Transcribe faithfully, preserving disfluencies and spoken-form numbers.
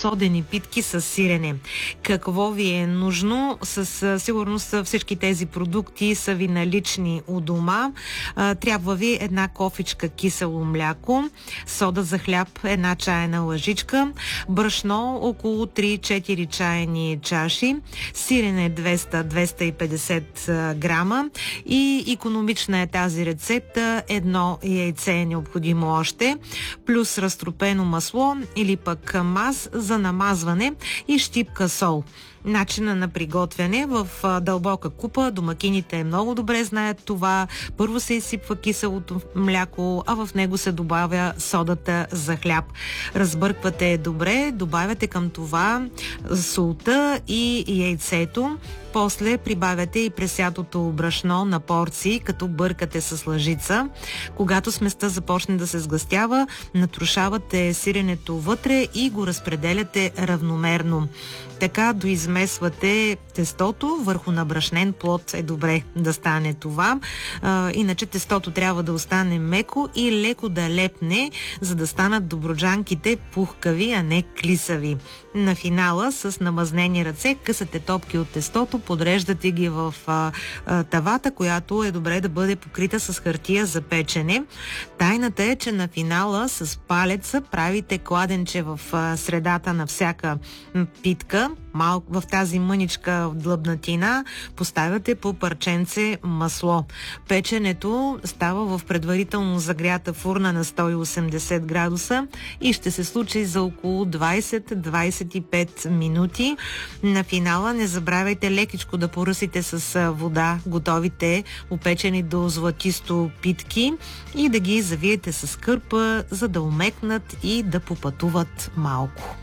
содени питки с сирене. Какво ви е нужно? Със сигурност всички тези продукти са ви налични у дома. Трябва ви една кофичка кисело мляко, сода за хляб една чайна лъжичка, брашно около три-четири чайни чаши, сирене двеста до двеста и петдесет грама и икономична е тази рецепта. Едно яйце е необходимо още, плюс разтропено масло или пък маз за намазване и щипка сол. Начина на приготвяне: в дълбока купа, домакините много добре знаят това, първо се изсипва киселото мляко, а в него се добавя содата за хляб. Разбърквате добре, добавяте към това солта и яйцето. После прибавяте и пресятото брашно на порции, като бъркате с лъжица. Когато сместа започне да се сгъстява, натрушавате сиренето вътре и го разпределяте равномерно. Така доизмесвате тестото, върху набрашнен плод е добре да стане това. А, иначе тестото трябва да остане меко и леко да лепне, за да станат добруджанките пухкави, а не клисави. На финала с намазнени ръце късате топки от тестото, подреждате ги в а, а, тавата, която е добре да бъде покрита с хартия за печене. Тайната е, че на финала с палеца правите кладенче в а, средата на всяка питка. Малко в тази мъничка длъбнатина поставяте по парченце масло. Печенето става в предварително загрята фурна на сто и осемдесет градуса и ще се случи за около двайсет до двайсет и пет минути. На финала не забравяйте лекичко да поръсите с вода готовите опечени до златисто питки и да ги завиете с кърпа, за да умекнат и да попътуват малко.